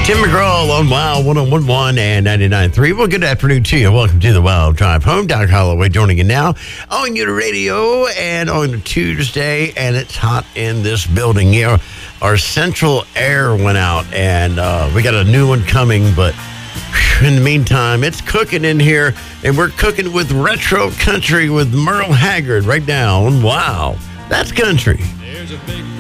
Tim McGraw on Wow 101.1 and 99.3. Well, good afternoon to you. Welcome to the Wild Drive Home. Doc Holloway joining you now on your radio and on a Tuesday, and it's hot in this building. You know, our central air went out, and we got a new one coming, but in the meantime, it's cooking in here, and we're cooking with retro country with Merle Haggard right now on Wow. That's country. There's a big